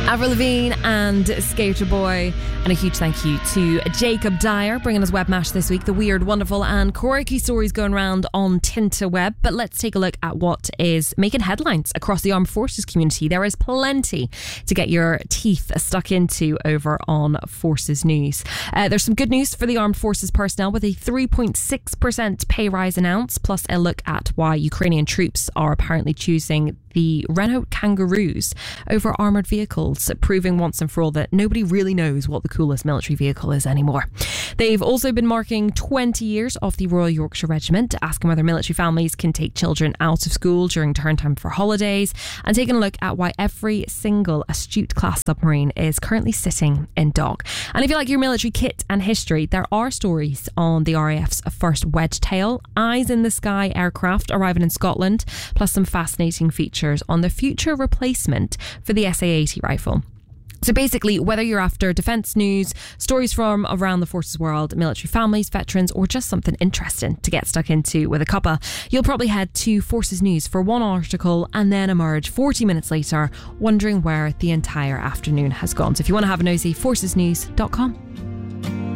Avril Lavigne and Skater Boy. And a huge thank you to Jacob Dyer bringing us Webmash this week. The weird, wonderful and quirky stories going around on Tinterweb. But let's take a look at what is making headlines across the armed forces community. There is plenty to get your teeth stuck into over on Forces News. There's some good news for the armed forces personnel with a 3.6% pay rise announced, plus a look at why Ukrainian troops are apparently choosing the Renault Kangaroos over armoured vehicles, proving once and for all that nobody really knows what the coolest military vehicle is anymore. They've also been marking 20 years of the Royal Yorkshire Regiment, asking whether military families can take children out of school during term time for holidays, and taking a look at why every single Astute-class submarine is currently sitting in dock. And if you like your military kit and history, there are stories on the RAF's first Wedgetail Eyes in the Sky aircraft arriving in Scotland, plus some fascinating features on the future replacement for the SA-80 rifle. So basically, whether you're after defence news, stories from around the forces world, military families, veterans, or just something interesting to get stuck into with a cuppa, you'll probably head to Forces News for one article and then emerge 40 minutes later wondering where the entire afternoon has gone. So if you want to have a nosy, forcesnews.com.